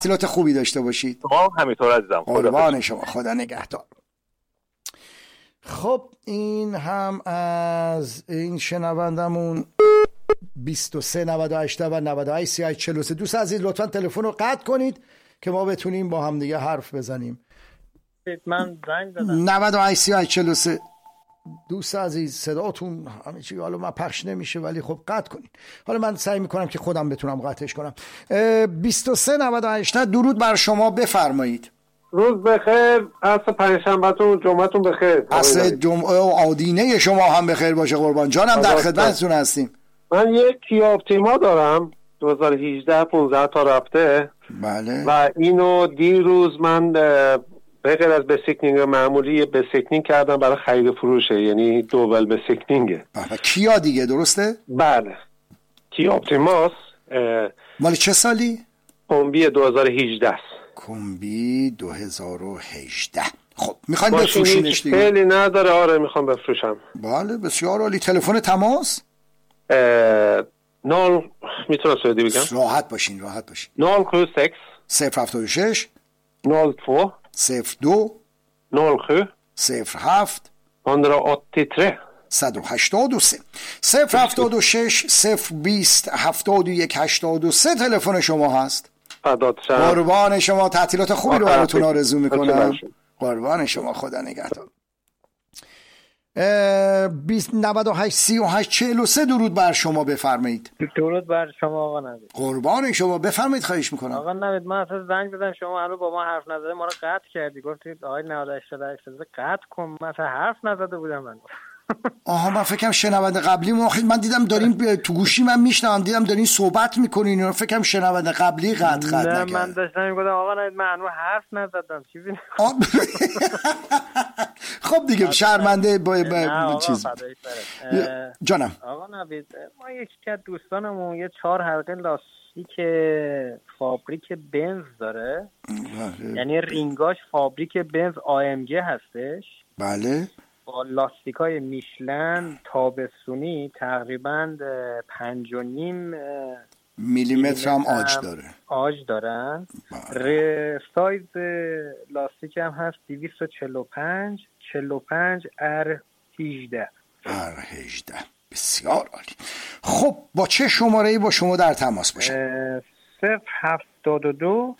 تعطیلات خوبی داشته باشید. شما همینطور عزیزم. قربان شما، خدا نگهدار. خب این هم از این شنوندمون 23 98 و 98 38 43. دوست عزیز لطفا تلفن رو قطع کنید که ما بتونیم با هم دیگه حرف بزنیم. من زنگ زدم 98 38 43. دوست عزیز صداتون همه چی حالا من پخش نمیشه ولی خب قطع کنید. حالا من سعی میکنم که خودم بتونم قطعش کنم. 23 98. درود بر شما، بفرمایید. روز بخیر، عصر پنجشنبهتون جمعتون بخیر. عصر جمعه و آدینه شما هم بخیر باشه قربان جانم، در خدمتتون هستیم. من یک کیا اپتیما دارم 2018 15 تا رفته. بله. و اینو دیروز من به غیر از بسیکنینگ معمولی بسیکنینگ کردم برای خرید فروشه، یعنی دوبل بسیکنینگه. بله. کیا دیگه درسته؟ بله کیا اپتیماس. مال چه سالی؟ کمبی 2018. کمبی 2018. خب میخواین بفروشینش دیگه؟ خیلی نداره. آره میخوام بفروشم. بله بسیار عالی. تلفن تماس؟ نال میتونم سعودی بگم؟ راحت باشین. 036 076 02 02 07 07 183 183 076 020 71 83 تلفن شما هست. قربان شما، تعطیلات خوبی رو براتون آرزو میکنم. قربان شما، خدا نگهدار. 98 38 43. درود بر شما، بفرمایید. درود بر شما آقا نوید. قربان شما، بفرمایید. خواهش میکنم. آقا نوید من اصلا زنگ زدم شما هنوز با ما حرف نزده، ما رو قطع کردی، گفتید آقای 98 قطع کن، من اصلا حرف نزده بودم. من آها من فکرم شنونده قبلی من دیدم دارین تو گوشی من میشنوم، دیدم دارین صحبت میکنین و فکرم شنونده قبلی قطع نه من داشتم میگفتم آقا نوید من هنوز حرف نزدم چیزی. خب دیگه شرمنده با چیز جانم. آقا نوید ما یکی از دوستانمون یه 4 حلقه لاستیک فابریک بنز داره. یعنی رینگاش فابریک بنز AMG هستش. بله. با لاستیکای میشلن تابستونی تقریبا 5.5 میلیمتر هم آج دارن. سایز لاستیک هم هست 245 45 R18. بسیار عالی. خب با چه شماره‌ای با شما در تماس باشم؟ 072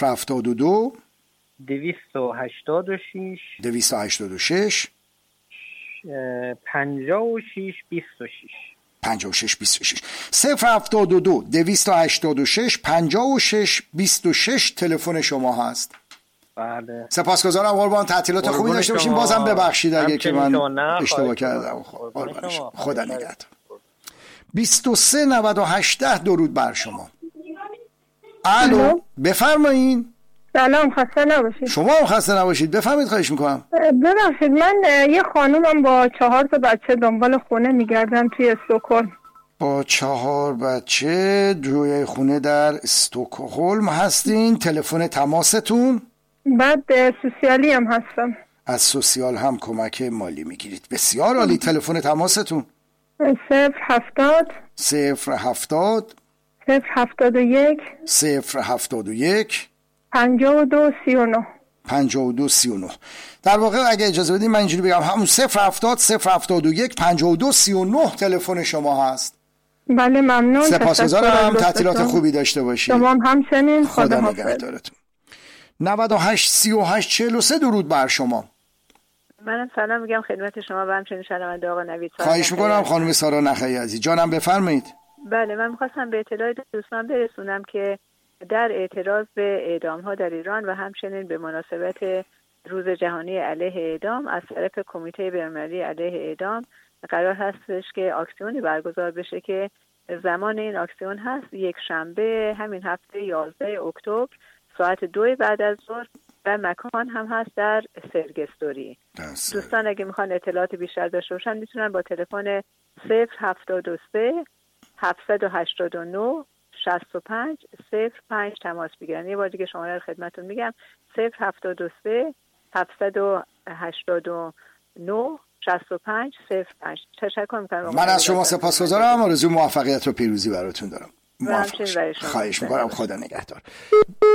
286 286 56 26 072 286 56 26 تلفن شما هست. بله. سپاسگزارم قربان، تعطیلات خوبی داشته باشین. بازم ببخشید اگه که من اشتباه کردم. خدا نگهدار. 23 98 درود بر شما. الو بفرمایین. سلام، خسته نباشید. شما هم خسته نباشید، بفرمایید. خواهش میکنم. ببخشید من یه خانومم با 4 تا بچه دنبال خونه میگردم توی استکهلم. با 4 بچه روی خونه در استکهلم هستین. تلفن تماستون؟ بعد سوسیالی هم هستم. از سوسیال هم کمک مالی میگیرید. بسیار عالی. تلفن تماستون؟ 070 071 52 39. در واقع اگه اجازه بدید من اینجوری بگم همون 070 071 52 39 تلفن شما هست. بله ممنون. سپاسگزارم. تعطیلات خوبی داشته باشید. شما هم همچنین. خدا نگهدارتون. 98 38 43. درود بر شما. منم سلام میگم خدمت شما و همچنین شنونده آقا نوید. خواهش میکنم خانم سارا نخعی عزیز. جانم بفرمایید. بله من میخواستم به اطلاع دوستان برسونم که در اعتراض به اعدام‌ها در ایران و همچنین به مناسبت روز جهانی علیه اعدام از طرف کمیته بین‌المللی علیه اعدام قرار هستش که اکسیونی برگزار بشه که زمان این اکسیون هست یک شنبه همین هفته 11 اکتبر ساعت 2 بعد از ظهر و مکان هم هست در سرگستوری. دوستان اگه میخوان اطلاعات بیشتر داشته باشن میتونن با تلفن 073 789 65 05 تماس بگیرن. یه بار دیگه شماره رو خدمتتون میگم 073 789 65 05. تشکر میکنم. من از شما سپاسگزارم. آرزوی موفقیت و پیروزی براتون دارم. خواهش میکنم. خدا نگهدار.